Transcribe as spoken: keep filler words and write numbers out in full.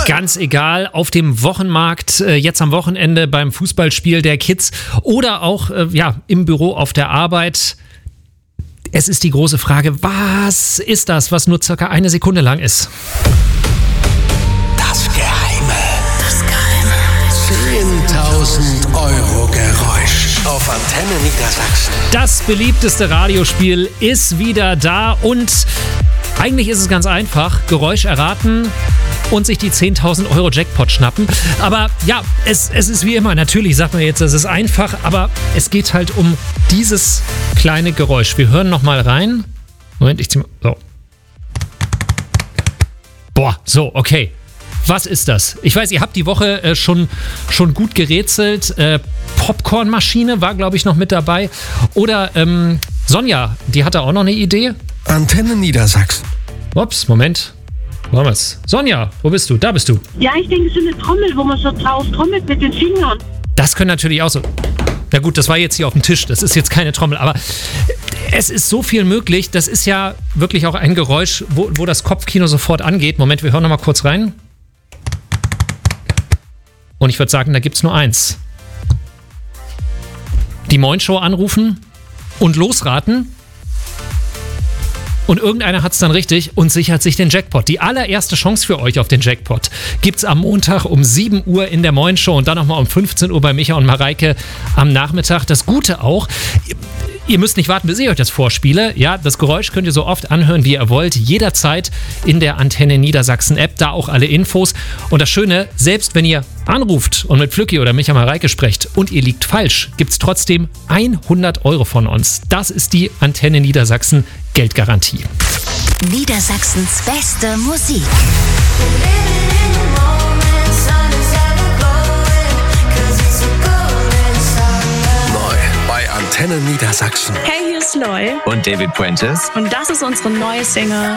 Ganz egal, auf dem Wochenmarkt, äh, jetzt am Wochenende beim Fußballspiel der Kids oder auch äh, ja, im Büro auf der Arbeit. Es ist die große Frage, was ist das, was nur circa eine Sekunde lang ist? Das Geheime. Das Geheime. zehntausend Euro Geräusch auf Antenne Niedersachsen. Das beliebteste Radiospiel ist wieder da und eigentlich ist es ganz einfach. Geräusch erraten und sich die zehntausend Euro Jackpot schnappen. Aber ja, es, es ist wie immer. Natürlich sagt man jetzt, es ist einfach, aber es geht halt um dieses kleine Geräusch. Wir hören nochmal rein. Moment, ich zieh mal. So. Boah, so, okay. Was ist das? Ich weiß, ihr habt die Woche äh, schon, schon gut gerätselt. Äh, Popcornmaschine war, glaube ich, noch mit dabei. Oder ähm, Sonja, die hatte auch noch eine Idee. Antenne Niedersachsen. Ups, Moment. Wo haben wir's? Sonja, wo bist du? Da bist du. Ja, ich denke, so eine Trommel, wo man so drauf trommelt mit den Fingern. Das können natürlich auch so. Na gut, das war jetzt hier auf dem Tisch. Das ist jetzt keine Trommel, aber es ist so viel möglich. Das ist ja wirklich auch ein Geräusch, wo, wo das Kopfkino sofort angeht. Moment, wir hören noch mal kurz rein. Und ich würde sagen, da gibt's nur eins. Die Moin-Show anrufen und losraten. Und irgendeiner hat es dann richtig und sichert sich den Jackpot. Die allererste Chance für euch auf den Jackpot gibt's am Montag um sieben Uhr in der Moin-Show und dann nochmal um fünfzehn Uhr bei Micha und Mareike am Nachmittag. Das Gute auch, ihr müsst nicht warten, bis ich euch das vorspiele. Ja, das Geräusch könnt ihr so oft anhören, wie ihr wollt. Jederzeit in der Antenne Niedersachsen App, da auch alle Infos. Und das Schöne, selbst wenn ihr anruft und mit Flücki oder Micha Mareike sprecht und ihr liegt falsch, gibt's trotzdem hundert Euro von uns. Das ist die Antenne Niedersachsen Geldgarantie. Niedersachsens beste Musik. Neu bei Antenne Niedersachsen. Hey, hier ist Loy und David Puentes. und das ist unsere neue Single